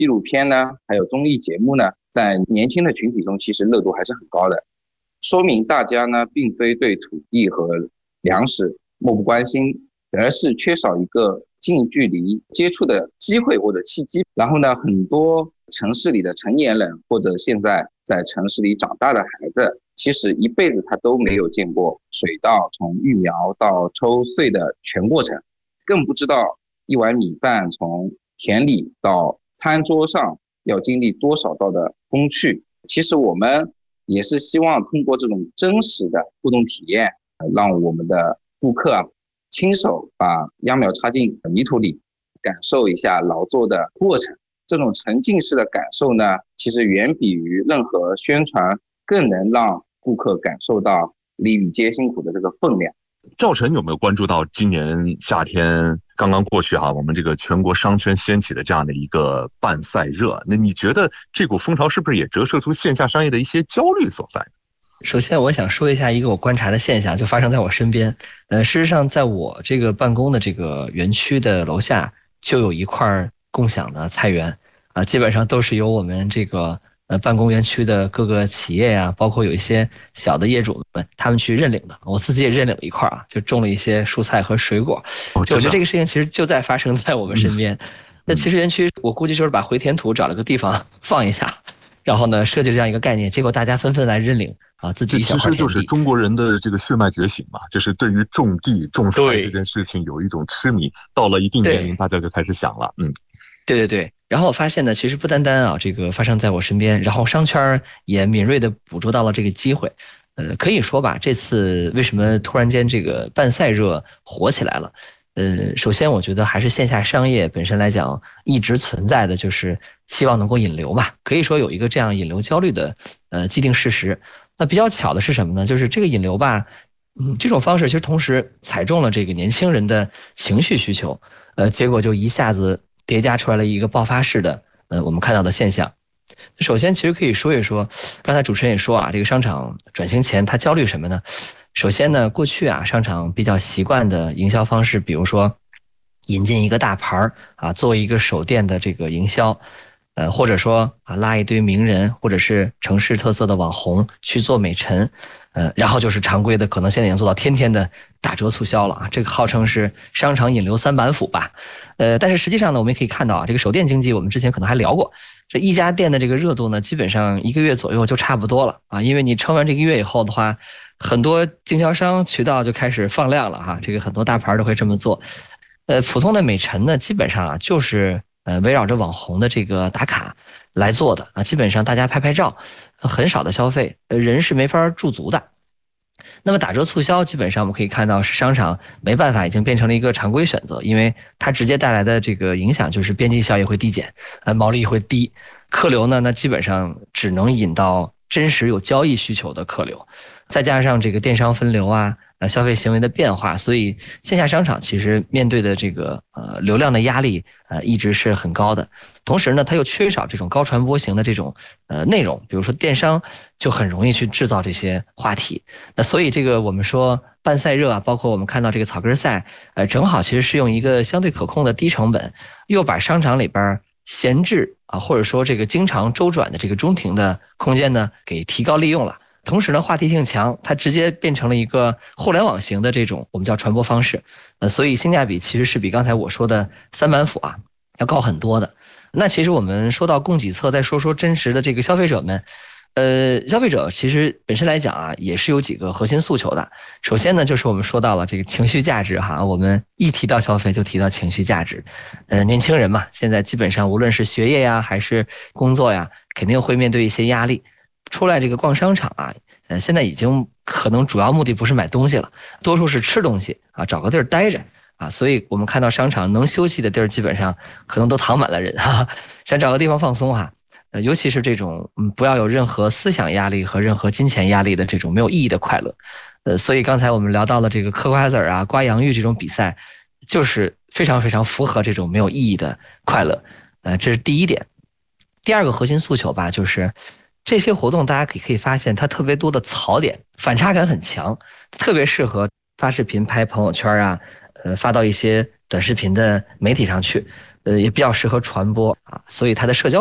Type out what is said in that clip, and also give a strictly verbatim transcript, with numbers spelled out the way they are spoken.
纪录片呢，还有综艺节目呢，在年轻的群体中其实热度还是很高的，说明大家呢并非对土地和粮食漠不关心，而是缺少一个近距离接触的机会或者契机。然后呢，很多城市里的成年人或者现在在城市里长大的孩子，其实一辈子他都没有见过水稻从育苗到抽穗的全过程，更不知道一碗米饭从田里到餐桌上要经历多少道的工序。其实我们也是希望通过这种真实的互动体验，让我们的顾客啊亲手把秧苗插进泥土里，感受一下劳作的过程。这种沉浸式的感受呢，其实远比于任何宣传更能让顾客感受到粒粒皆辛苦的这个分量。 赵晨有没有关注到今年夏天刚刚过去哈、啊，我们这个全国商圈掀起的这样的一个办赛热？那你觉得这股风潮是不是也折射出线下商业的一些焦虑所在？ 首先我想说一下一个我观察的现象，就发生在我身边。呃，事实上在我这个办公的这个园区的楼下就有一块共享的菜园啊，基本上都是由我们这个呃办公园区的各个企业啊，包括有一些小的业主们他们去认领的。我自己也认领了一块啊，就种了一些蔬菜和水果。就我觉得这个事情其实就在发生在我们身边。那其实园区我估计就是把回填土找了个地方放一下，然后呢设计这样一个概念，结果大家纷纷来认领啊，自己一小块田地。 这其实就是中国人的这个血脉觉醒嘛，就是对于种地种菜这件事情有一种痴迷，到了一定年龄大家就开始想了。嗯， 对对对。然后我发现呢，其实不单单啊这个发生在我身边，然后商圈也敏锐地捕捉到了这个机会。呃，可以说吧，这次为什么突然间这个办赛热火起来了？呃，首先我觉得还是线下商业本身来讲一直存在的就是希望能够引流嘛，可以说有一个这样引流焦虑的呃既定事实。那比较巧的是什么呢？就是这个引流吧，嗯，这种方式其实同时踩中了这个年轻人的情绪需求，呃，结果就一下子叠加出来了一个爆发式的呃我们看到的现象。首先其实可以说一说，刚才主持人也说啊，这个商场转型前它焦虑什么呢？首先呢，过去啊商场比较习惯的营销方式，比如说引进一个大牌啊，做一个手店的这个营销，呃，或者说啊拉一堆名人或者是城市特色的网红去做美陈，呃，然后就是常规的，可能现在已经做到天天的打折促销了啊，这个号称是商场引流三板斧吧，呃，但是实际上呢，我们也可以看到啊，这个手店经济我们之前可能还聊过，这一家店的这个热度呢，基本上一个月左右就差不多了啊，因为你撑完这个月以后的话，很多经销商渠道就开始放量了哈，这个很多大牌都会这么做。呃，普通的美陈呢，基本上啊就是呃围绕着网红的这个打卡来做的啊，基本上大家拍拍照，很少的消费，人是没法驻足的。那么打折促销基本上我们可以看到是商场没办法已经变成了一个常规选择，因为它直接带来的这个影响就是边际效益会递减，呃毛利会低，客流呢那基本上只能引到真实有交易需求的客流，再加上这个电商分流啊，呃消费行为的变化，所以线下商场其实面对的这个呃流量的压力呃一直是很高的。同时呢，它又缺少这种高传播型的这种呃内容，比如说电商就很容易去制造这些话题。那所以这个我们说办赛热啊，包括我们看到这个草根赛，呃正好其实是用一个相对可控的低成本，又把商场里边闲置啊或者说这个经常周转的这个中庭的空间呢给提高利用了。同时呢，话题性强，它直接变成了一个互联网型的这种我们叫传播方式，呃，所以性价比其实是比刚才我说的三板斧啊要高很多的。那其实我们说到供给侧，再说说真实的这个消费者们，呃，消费者其实本身来讲啊，也是有几个核心诉求的。首先呢，就是我们说到了这个情绪价值哈，我们一提到消费就提到情绪价值。呃，年轻人嘛，现在基本上无论是学业呀还是工作呀，肯定会面对一些压力。出来这个逛商场啊，呃，现在已经可能主要目的不是买东西了，多数是吃东西啊，找个地儿待着啊，所以我们看到商场能休息的地儿基本上可能都躺满了人哈，想找个地方放松哈，呃，尤其是这种嗯不要有任何思想压力和任何金钱压力的这种没有意义的快乐，呃，所以刚才我们聊到了这个嗑瓜子儿啊、刮洋芋这种比赛，就是非常非常符合这种没有意义的快乐，呃，这是第一点。第二个核心诉求吧，就是这些活动大家可以可以发现它特别多的槽点，反差感很强，特别适合发视频拍朋友圈啊，呃发到一些短视频的媒体上去。 呃，也比较适合传播啊，所以它的社交